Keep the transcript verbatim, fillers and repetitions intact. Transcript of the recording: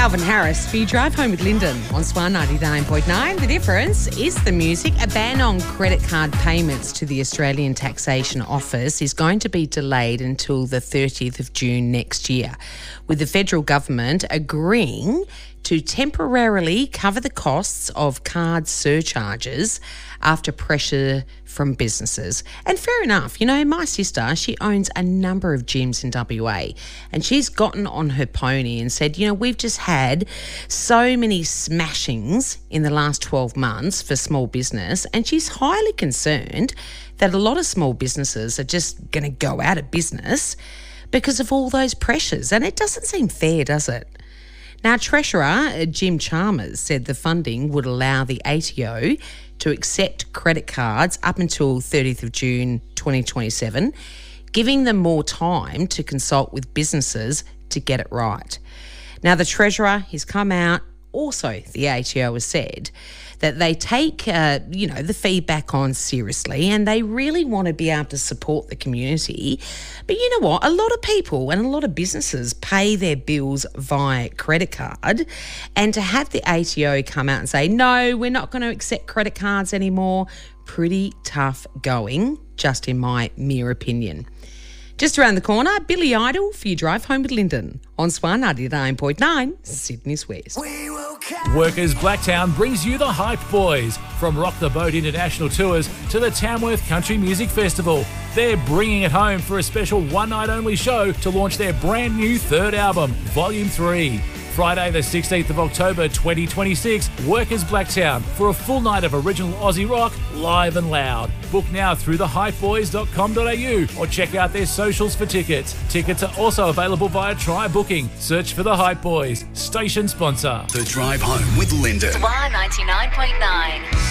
Calvin Harris for your drive home with Lyndon on Swan ninety-nine point nine. The difference is the music. A ban on credit card payments to the Australian Taxation Office is going to be delayed until the thirtieth of June next year, with the federal government agreeing to temporarily cover the costs of card surcharges after pressure from businesses. And fair enough, you know, my sister, she owns a number of gyms in W A, and she's gotten on her pony and said, you know, we've just had so many smashings in the last twelve months for small business, and she's highly concerned that a lot of small businesses are just going to go out of business because of all those pressures. And it doesn't seem fair, does it? Now, Treasurer Jim Chalmers said the funding would allow the A T O to accept credit cards up until thirtieth of June twenty twenty-seven, giving them more time to consult with businesses to get it right. Now, the Treasurer has come out, also the A T O has said, that they take, uh, you know, the feedback on seriously, and they really want to be able to support the community. But you know what? A lot of people and a lot of businesses pay their bills via credit card, and to have the A T O come out and say, no, we're not going to accept credit cards anymore, pretty tough going, just in my mere opinion. Just around the corner, Billy Idol for your drive home with Lyndon on Swan ninety-nine point nine, Sydney's West. Workers Blacktown brings you the Hype Boys. From Rock the Boat International Tours to the Tamworth Country Music Festival, they're bringing it home for a special one-night-only show to launch their brand new third album, Volume three. Friday the sixteenth of October twenty twenty-six, Workers Blacktown for a full night of original Aussie rock, live and loud. Book now through the hype boys dot com dot a u or check out their socials for tickets. Tickets are also available via Try Booking. Search for the Hype Boys, station sponsor. The Drive Home with Lyndon. Swan ninety-nine point nine.